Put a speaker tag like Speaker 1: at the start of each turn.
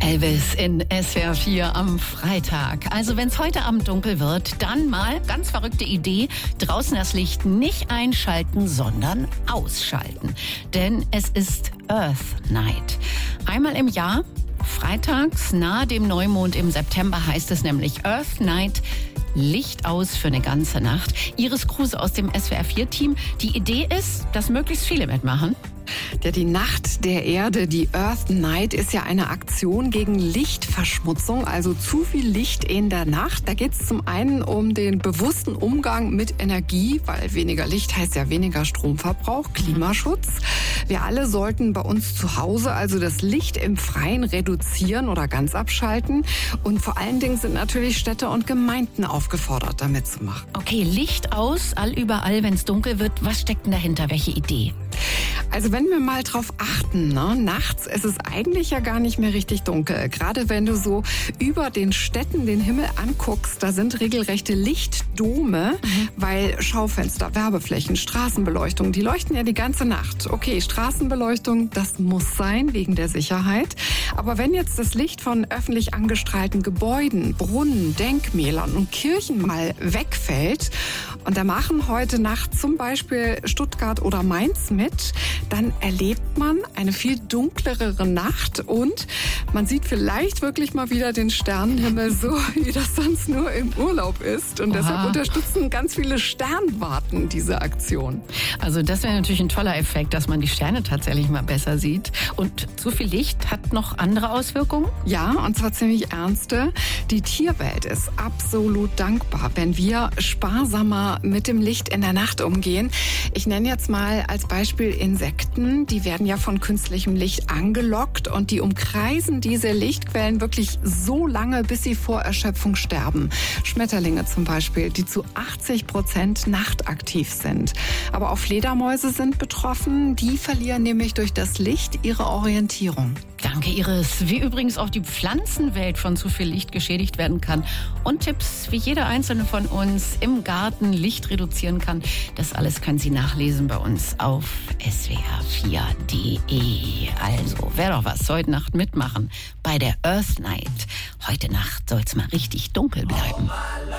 Speaker 1: Elvis in SWR 4 am Freitag. Also wenn es heute Abend dunkel wird, dann mal, ganz verrückte Idee, draußen das Licht nicht einschalten, sondern ausschalten. Denn es ist Earth Night. Einmal im Jahr, freitags nahe dem Neumond im September, heißt es nämlich Earth Night. Licht aus für eine ganze Nacht. Iris Kruse aus dem SWR 4-Team. Die Idee ist, dass möglichst viele mitmachen.
Speaker 2: Ja, die Nacht der Erde, die Earth Night, ist ja eine Aktion gegen Lichtverschmutzung, also zu viel Licht in der Nacht. Da geht es zum einen um den bewussten Umgang mit Energie, weil weniger Licht heißt ja weniger Stromverbrauch, Klimaschutz. Wir alle sollten bei uns zu Hause also das Licht im Freien reduzieren oder ganz abschalten. Und vor allen Dingen sind natürlich Städte und Gemeinden aufgefordert, damit zu machen.
Speaker 1: Okay, Licht aus, überall, wenn es dunkel wird. Was steckt denn dahinter? Welche Idee?
Speaker 2: Also wenn wir mal drauf achten, nachts ist es eigentlich ja gar nicht mehr richtig dunkel. Gerade wenn du so über den Städten den Himmel anguckst, da sind regelrechte Lichtdome, weil Schaufenster, Werbeflächen, Straßenbeleuchtung, die leuchten ja die ganze Nacht. Okay, Straßenbeleuchtung, das muss sein wegen der Sicherheit. Aber wenn jetzt das Licht von öffentlich angestrahlten Gebäuden, Brunnen, Denkmälern und Kirchen mal wegfällt, und da machen heute Nacht zum Beispiel Stuttgart oder Mainz mit, dann erlebt man eine viel dunklere Nacht und man sieht vielleicht wirklich mal wieder den Sternenhimmel so, wie das sonst nur im Urlaub ist. Und deshalb unterstützen ganz viele Sternwarten diese Aktion.
Speaker 1: Also das wäre natürlich ein toller Effekt, dass man die Sterne tatsächlich mal besser sieht. Und zu viel Licht hat noch andere Auswirkungen?
Speaker 2: Ja, und zwar ziemlich ernste. Die Tierwelt ist absolut dankbar, wenn wir sparsamer mit dem Licht in der Nacht umgehen. Ich nenne jetzt mal als Beispiel Insekten. Die werden ja von künstlichem Licht angelockt und die umkreisen diese Lichtquellen wirklich so lange, bis sie vor Erschöpfung sterben. Schmetterlinge zum Beispiel, die zu 80% nachtaktiv sind. Aber auch Fledermäuse sind betroffen. Die verlieren nämlich durch das Licht ihre Orientierung.
Speaker 1: Danke, Iris. Wie übrigens auch die Pflanzenwelt von zu viel Licht geschädigt werden kann. Und Tipps, wie jeder einzelne von uns im Garten Licht reduzieren kann. Das alles können Sie nachlesen bei uns auf swr4.de. Also, wer doch was, heute Nacht mitmachen bei der Earth Night. Heute Nacht soll es mal richtig dunkel bleiben.